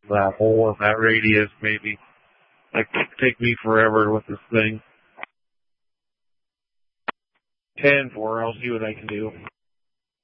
that hole in that radius, maybe. That could take me forever with this thing. 10-4, I'll see what I can do.